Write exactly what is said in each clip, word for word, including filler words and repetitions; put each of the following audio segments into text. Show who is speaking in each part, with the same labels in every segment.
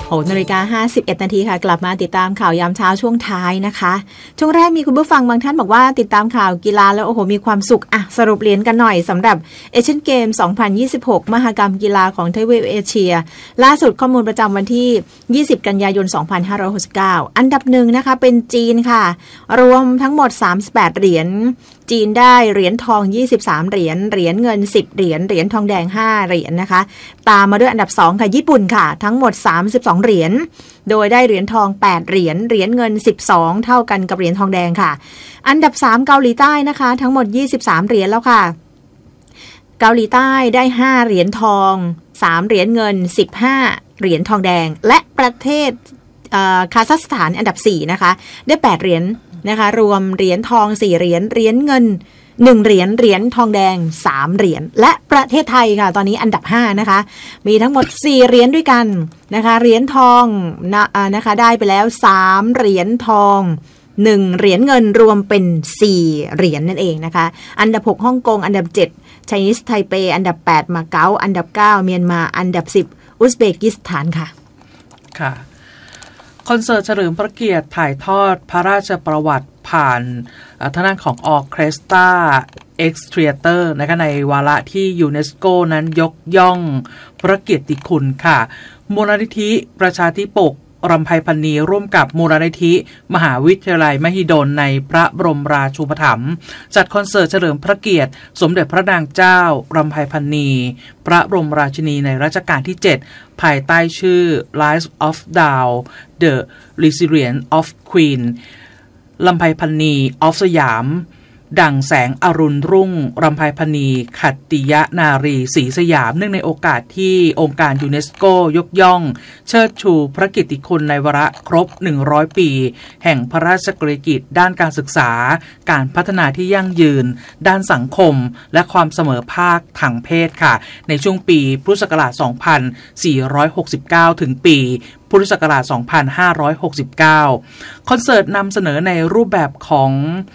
Speaker 1: หกนาฬิกาห้าสิบเอ็ดนาทีค่ะกลับมาติดตามข่าวยามเช้าช่วงท้ายนะคะช่วงแรกมีคุณผู้ฟังบางท่านบอกว่าติดตามข่าวกีฬาแล้วโอ้โหมีความสุขอ่ะสรุปเหรียญกันหน่อยสำหรับเอเชียนเกมสองพันยี่สิบหกมหกรรมกีฬาของทวีปเอเชียล่าสุดข้อมูลประจำวันที่ยี่สิบกันยายนสองพันห้าร้อยหกสิบเก้าอันดับหนึ่งนะคะเป็นจีนค่ะรวมทั้งหมดสามสิบแปดเหรียญจีนได้เหรียญทองยี่สิบสามเหรียญเหรียญเงินสิบเหรียญเหรียญทองแดงห้าเหรียญนะคะตามมาด้วยอันดับสองค่ะญี่ปุ่นค่ะทั้งหมดสามสิบสองเหรียญโดยได้เหรียญทองแปดเหรียญเหรียญเงินสิบสองเท่ากันกับเหรียญทองแดงค่ะอันดับสามเกาหลีใต้นะคะทั้งหมดยี่สิบสามเหรียญแล้วค่ะเกาหลีใต้ได้ห้าเหรียญทองสามเหรียญเงินสิบห้าเหรียญทองแดงและประเทศคาซัคสถานอันดับสี่นะคะได้แปดเหรียญนะคะรวมเหรียญทองสี่เหรียญเหรียญเงินหนึ่งเหรียญเหรียญทองแดงสามเหรียญและประเทศไทยค่ะตอนนี้อันดับห้านะคะมีทั้งหมดสี่เหรียญด้วยกันนะคะเหรียญทองนะนะคะได้ไปแล้วสามเหรียญทองหนึ่งเหรียญเงินรวมเป็นสี่เหรียญนั่นเองนะคะอันดับหกฮ่องกงอันดับเจ็ดไชนีสไทเปอันดับแปดมาเก๊าอันดับเก้าเมียนมาอันดับสิบอุซเบกิสถานค่ะ
Speaker 2: ค่ะคอนเสิร์ตเฉลิมพระเกียรติถ่ายทอดพระราชประวัติผ่านทางด้านของออร์เคสตราเอ็กซ์เทรียเตอร์นะคะในวาระที่ยูเนสโกนั้นยกย่องพระเกียรติคุณค่ะมูลนิธิประชาธิปกรำไพพรรณีร่วมกับมูลนิธิมหาวิทยาลัยมหิดลในพระบรมราชูปถัมภ์จัดคอนเสิร์ตเฉลิมพระเกียรติสมเด็จพระนางเจ้ารำไพพรรณีพระบรมราชินีในรัชกาลที่เจ็ดภายใต้ชื่อ Lives of Down The Resilience of Queen รำไพพรรณี of สยามดั่งแสงอรุณรุ่งรำไพพรรณีขัตติยนารีศรีสยามเนื่องในโอกาสที่องค์การยูเนสโกยกย่องเชิดชูพระเกียรติคุณในวาระครบหนึ่งร้อยปีแห่งพระราชกฤษฎีกาด้านการศึกษาการพัฒนาที่ยั่งยืนด้านสังคมและความเสมอภาคทางเพศค่ะในช่วงปีพุทธศักราชสองพันสี่ร้อยหกสิบเก้าถึงปีพุทธศักราชสองพันห้าร้อยหกสิบเก้าคอนเสิร์ตนำเสนอในรูปแบบของ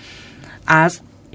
Speaker 2: Ars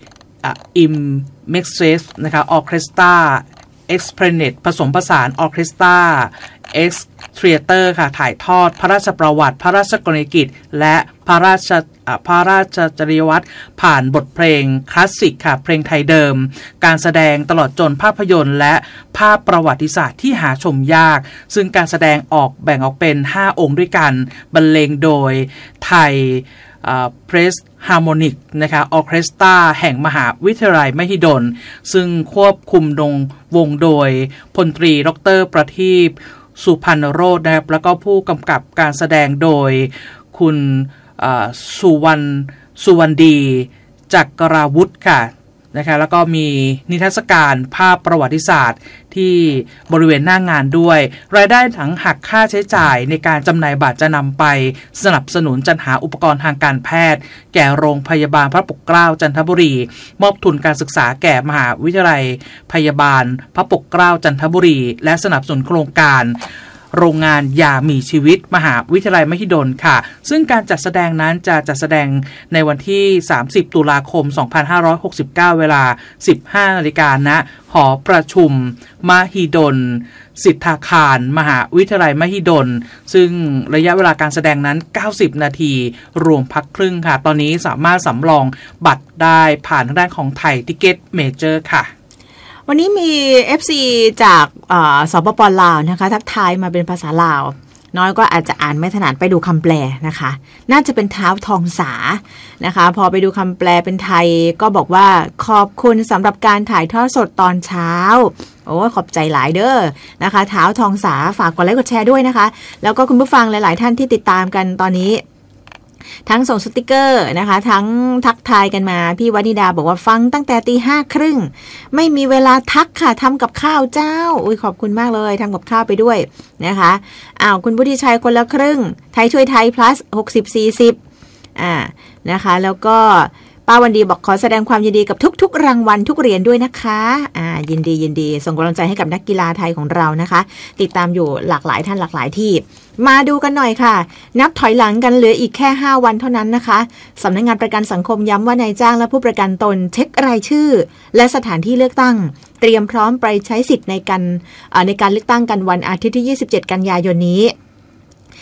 Speaker 2: Im Mexes นะคะออร์เคสตราเอ็กซ์เพรเนตผสมผสานออร์เคสตราเอ็กซ์เทรียเตอร์ค่ะถ่ายทอดพระราชประวัติพระราชกรณียกิจและพระราชพระราชจริยวัตรผ่านบทเพลงคลาสสิกค่ะเพลงไทยเดิมการแสดงตลอดจนภาพยนตร์และภาพประวัติศาสตร์ที่หาชมยากซึ่งการแสดงออกแบ่งออกเป็นห้าองค์ด้วยกันบรรเลงโดยไทยเพรสฮาร์โมนิกนะคะออร์เคสตราแห่งมหาวิทยาลัยมหิดลซึ่งควบคุมดงวงโดยพลตรีดรประทีปสุพรรณโรจน์นะครับแล้วก็ผู้กำกับการแสดงโดยคุณสุวรรณสุวรรณดีจักราวุฒิค่ะนะคะแล้วก็มีนิทรรศการภาพประวัติศาสตร์ที่บริเวณหน้างานด้วยรายได้หลังหักค่าใช้จ่ายในการจำหน่ายบัตรจะนำไปสนับสนุนจัดหาอุปกรณ์ทางการแพทย์แก่โรงพยาบาลพระปกเกล้าจันทบุรีมอบทุนการศึกษาแก่มหาวิทยาลัยพยาบาลพระปกเกล้าจันทบุรีและสนับสนุนโครงการโรงงานยามีชีวิตมหาวิทยาลัยมหิดลค่ะซึ่งการจัดแสดงนั้นจะจัดแสดงในวันที่สามสิบตุลาคมสองพันห้าร้อยหกสิบเก้าเวลา สิบห้านาฬิกา ณหอประชุมมหิดลสิทธาคารมหาวิทยาลัยมหิดลซึ่งระยะเวลาการแสดงนั้นเก้าสิบนาทีรวมพักครึ่งค่ะตอนนี้สามารถสำรองบัตรได้ผ่านทางด้านของไทยทิเก็ตเมเจอร์ค่ะ
Speaker 1: วันนี้มี เอฟ ซี จากสปป.ลาวนะคะทักทายมาเป็นภาษาลาวน้อยก็อาจจะอ่านไม่ถนัดไปดูคำแปลนะคะน่าจะเป็นเท้าทองสานะคะพอไปดูคำแปลเป็นไทยก็บอกว่าขอบคุณสำหรับการถ่ายทอดสดตอนเช้าโอ้ขอบใจหลายเด้อนะคะเท้าทองสาฝากกดไลค์กดแชร์ด้วยนะคะแล้วก็คุณผู้ฟังหลายๆท่านที่ติดตามกันตอนนี้ทั้งส่งสติกเกอร์นะคะทั้งทักทายกันมาพี่วนิดาบอกว่าฟังตั้งแต่ตีห้าครึ่งไม่มีเวลาทักค่ะทำกับข้าวเจ้าอุ้ยขอบคุณมากเลยทำกับข้าวไปด้วยนะคะอ้าวคุณพุทธิชัยคนละครึ่งไทยช่วยไทย plus หกสิบ สี่สิบอ่านะคะแล้วก็ป้าวันดีบอกขอแสดงความยินดีกับทุกๆรางวัลทุกเหรียญด้วยนะคะอ่ายินดียินดีส่งกำลังใจให้กับนักกีฬาไทยของเรานะคะติดตามอยู่หลากหลายท่านหลากหลายที่มาดูกันหน่อยค่ะนับถอยหลังกันเหลืออีกแค่ห้าวันเท่านั้นนะคะสำนักงานประกันสังคมย้ำว่านายจ้างและผู้ประกันตนเช็ครายชื่อและสถานที่เลือกตั้งเตรียมพร้อมไปใช้สิทธิ์ในการในการเลือกตั้งกันวันอาทิตย์ที่ยี่สิบเจ็ดกันยายนนี้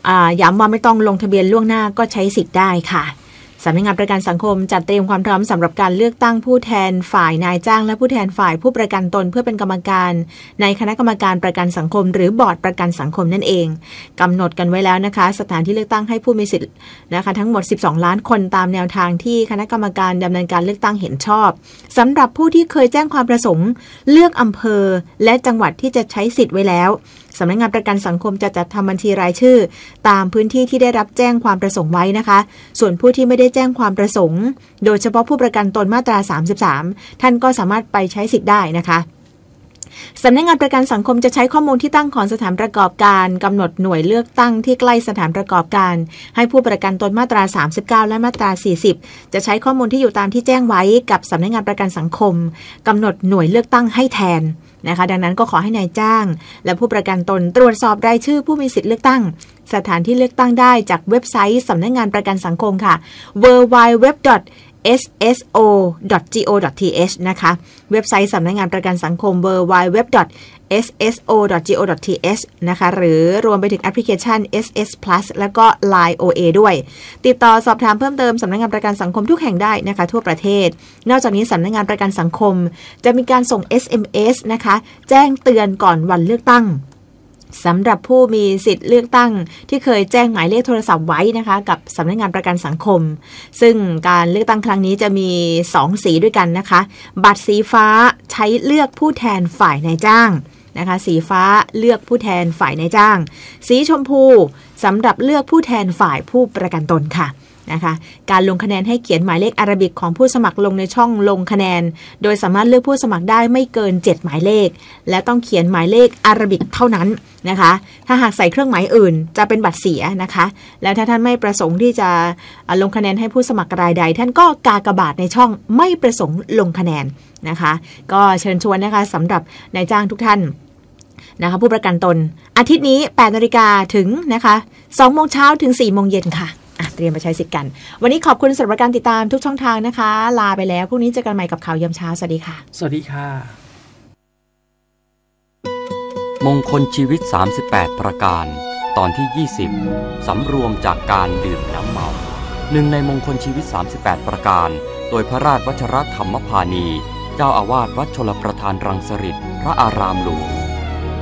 Speaker 1: ย้ำว่าไม่ต้องลงทะเบียนล่วงหน้าก็ใช้สิทธิ์ได้ค่ะสำนักงานประกันสังคมจัดเตรียมความพร้อมสำหรับการเลือกตั้งผู้แทนฝ่ายนายจ้างและผู้แทนฝ่ายผู้ประกันตนเพื่อเป็นกรรมการในคณะกรรมการประกันสังคมหรือบอร์ดประกันสังคมนั่นเองกำหนดกันไว้แล้วนะคะสถานที่เลือกตั้งให้ผู้มีสิทธิ์นะคะทั้งหมดสิบสองล้านคนตามแนวทางที่คณะกรรมการดำเนินการเลือกตั้งเห็นชอบสำหรับผู้ที่เคยแจ้งความประสงค์เลือกอำเภอและจังหวัดที่จะใช้สิทธิ์ไว้แล้วสำนักงานประกันสังคมจะจัดทำบัญชีรายชื่อตามพื้นที่ที่ได้รับแจ้งความประสงค์ไว้นะคะส่วนผู้ที่ไม่ได้แจ้งความประสงค์โดยเฉพาะผู้ประกันตนมาตราสามสิบสามท่านก็สามารถไปใช้สิทธิ์ได้นะคะสำนักงานประกันสังคมจะใช้ข้อมูลที่ตั้งของสถานประกอบการกำหนดหน่วยเลือกตั้งที่ใกล้สถานประกอบการให้ผู้ประกันตนมาตราสามสิบเก้าและมาตราสี่สิบจะใช้ข้อมูลที่อยู่ตามที่แจ้งไว้กับสำนักงานประกันสังคมกำหนดหน่วยเลือกตั้งให้แทนนะคะดังนั้นก็ขอให้นายจ้างและผู้ประกันตนตรวจสอบรายชื่อผู้มีสิทธิ์เลือกตั้งสถานที่เลือกตั้งได้จากเว็บไซต์สำนักงานประกันสังคมค่ะ ดับเบิลยู ดับเบิลยู ดับเบิลยู ดอท เอส เอส โอ ดอท จี โอ ดอท ที เอช นะคะเว็บไซต์สำนักงานประกันสังคม ดับเบิลยู ดับเบิลยู ดับเบิลยู ดอท เอส เอส โอ ดอท จี โอ ดอท ที เอช นะคะหรือรวมไปถึงแอปพลิเคชัน เอส เอส Plus แล้วก็ ไลน์ โอ เอ ด้วยติดต่อสอบถามเพิ่มเติมสำนักงานประกันสังคมทุกแห่งได้นะคะทั่วประเทศนอกจากนี้สำนักงานประกันสังคมจะมีการส่ง เอส เอ็ม เอส นะคะแจ้งเตือนก่อนวันเลือกตั้งสำหรับผู้มีสิทธิ์เลือกตั้งที่เคยแจ้งหมายเลขโทรศัพท์ไว้นะคะกับสำนักงานประกันสังคมซึ่งการเลือกตั้งครั้งนี้จะมีสองสีด้วยกันนะคะบัตรสีฟ้าใช้เลือกผู้แทนฝ่ายนายจ้างนะคะสีฟ้าเลือกผู้แทนฝ่ายนายจ้างสีชมพูสำหรับเลือกผู้แทนฝ่ายผู้ประกันตนค่ะนะคะการลงคะแนนให้เขียนหมายเลขอาราบิกของผู้สมัครลงในช่องลงคะแนนโดยสามารถเลือกผู้สมัครได้ไม่เกินเจ็ดหมายเลขและต้องเขียนหมายเลขอาราบิกเท่านั้นนะคะถ้าหากใส่เครื่องหมายอื่นจะเป็นบัตรเสียนะคะแล้วถ้าท่านไม่ประสงค์ที่จะลงคะแนนให้ผู้สมัครรายใดท่านก็กากบาทในช่องไม่ประสงค์ลงคะแนนนะคะก็เชิญชวนนะคะสำหรับนายจ้างทุกท่านนะคะผู้ประกันตนอาทิตย์นี้ แปดนาฬิกา ถึงนะคะสองโมงเช้าถึงสี่โมงเย็นค่ะเตรียมไปใช้สิทธิ์กันวันนี้ขอบคุณสำหรับการติดตามทุกช่องทางนะคะลาไปแล้วพรุ่งนี้เจอกันใหม่กับข่าวยามเช้าสวัสดีค่ะ
Speaker 2: สวัสดีค่ะ
Speaker 3: มงคลชีวิตสามสิบแปดประการตอนที่ยี่สิบสำรวมจากการดื่มน้ำเมาหนึ่งในมงคลชีวิตสามสิบแปดประการโดยพระราชวชรธรรมพานีเจ้าอาวาสวัดชลประทานรังสฤษพระอารามหลวง